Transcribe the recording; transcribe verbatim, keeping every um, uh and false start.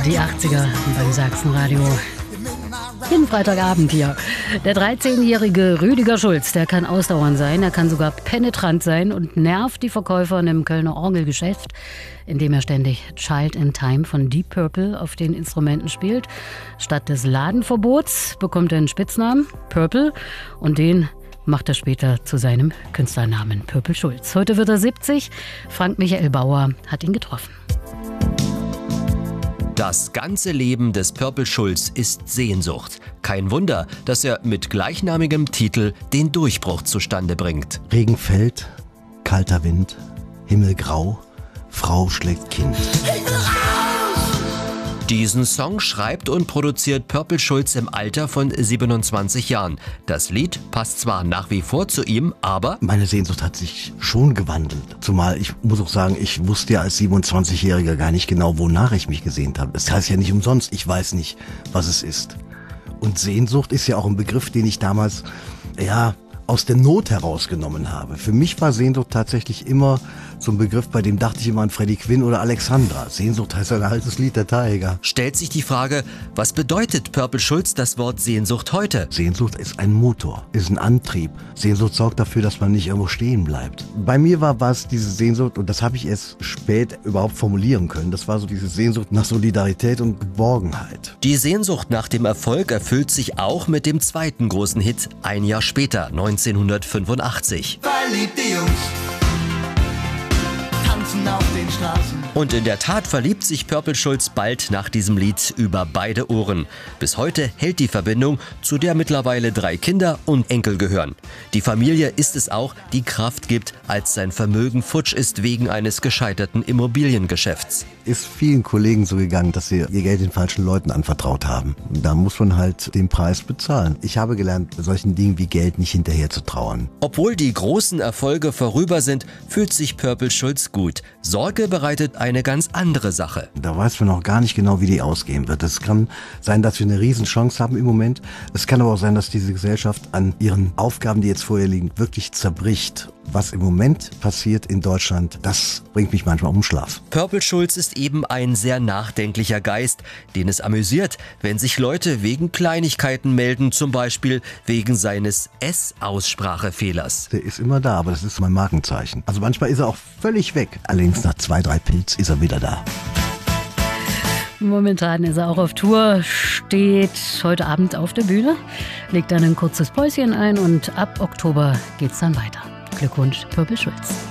Die achtziger beim Sachsenradio. Jeden Freitagabend hier. Der dreizehnjährige Rüdiger Schulz, der kann ausdauernd sein, er kann sogar penetrant sein und nervt die Verkäufer in dem Kölner Orgelgeschäft, indem er ständig Child in Time von Deep Purple auf den Instrumenten spielt. Statt des Ladenverbots bekommt er einen Spitznamen, Purple, und den macht er später zu seinem Künstlernamen, Purple Schulz. Heute wird er siebzig, Frank Michael Bauer hat ihn getroffen. Das ganze Leben des Purple Schulz ist Sehnsucht. Kein Wunder, dass er mit gleichnamigem Titel den Durchbruch zustande bringt. Regen fällt, kalter Wind, Himmel grau, Frau schlägt Kind. Diesen Song schreibt und produziert Purple Schulz im Alter von siebenundzwanzig Jahren. Das Lied passt zwar nach wie vor zu ihm, aber meine Sehnsucht hat sich schon gewandelt. Zumal ich muss auch sagen, ich wusste ja als siebenundzwanzigjähriger gar nicht genau, wonach ich mich gesehnt habe. Das heißt ja nicht umsonst, ich weiß nicht, was es ist. Und Sehnsucht ist ja auch ein Begriff, den ich damals, ja, aus der Not herausgenommen habe. Für mich war Sehnsucht tatsächlich immer so ein Begriff, bei dem dachte ich immer an Freddie Quinn oder Alexandra. Sehnsucht heißt ein altes Lied der Tiger. Stellt sich die Frage, was bedeutet Purple Schulz das Wort Sehnsucht heute? Sehnsucht ist ein Motor, ist ein Antrieb. Sehnsucht sorgt dafür, dass man nicht irgendwo stehen bleibt. Bei mir war was diese Sehnsucht, und das habe ich erst spät überhaupt formulieren können, das war so diese Sehnsucht nach Solidarität und Geborgenheit. Die Sehnsucht nach dem Erfolg erfüllt sich auch mit dem zweiten großen Hit ein Jahr später, neunzehnhundertfünfundachtzig. Verliebte Jungs tanzen auf den Straßen. Und in der Tat verliebt sich Purple Schulz bald nach diesem Lied über beide Ohren. Bis heute hält die Verbindung, zu der mittlerweile drei Kinder und Enkel gehören. Die Familie ist es auch, die Kraft gibt, als sein Vermögen futsch ist wegen eines gescheiterten Immobiliengeschäfts. Ist vielen Kollegen so gegangen, dass sie ihr Geld den falschen Leuten anvertraut haben. Da muss man halt den Preis bezahlen. Ich habe gelernt, solchen Dingen wie Geld nicht hinterher zu trauern. Obwohl die großen Erfolge vorüber sind, fühlt sich Purple Schulz gut. Sorge bereitet eine ganz andere Sache. Da weiß man auch gar nicht genau, wie die ausgehen wird. Es kann sein, dass wir eine Riesenchance haben im Moment. Es kann aber auch sein, dass diese Gesellschaft an ihren Aufgaben, die jetzt vor ihr liegen, wirklich zerbricht. Was im Moment passiert in Deutschland, das bringt mich manchmal um den Schlaf. Purple Schulz ist eben ein sehr nachdenklicher Geist, den es amüsiert, wenn sich Leute wegen Kleinigkeiten melden, zum Beispiel wegen seines S-Aussprachefehlers. Der ist immer da, aber das ist mein Markenzeichen. Also manchmal ist er auch völlig weg. Allerdings nach zwei, drei Pilz ist er wieder da. Momentan ist er auch auf Tour, steht heute Abend auf der Bühne, legt dann ein kurzes Päuschen ein und ab Oktober geht's dann weiter. Glückwunsch, Purple Schulz.